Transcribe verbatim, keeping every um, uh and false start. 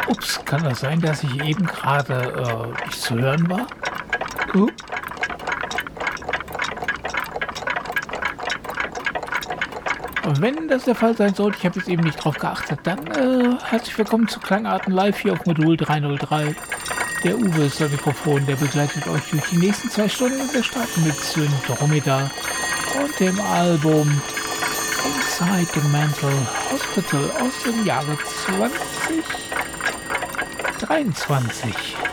Ups, kann das sein, dass ich eben gerade äh, nicht zu hören war? Uh. Und wenn das der Fall sein sollte, ich habe jetzt eben nicht drauf geachtet, dann äh, herzlich willkommen zu Klangarten Live hier auf Modul dreihundertdrei. Der Uwe ist am Mikrofon, der begleitet euch durch die nächsten zwei Stunden und wir starten mit Syndromeda und dem Album Inside the Mental Hospital aus dem Jahre zwanzig dreiundzwanzig.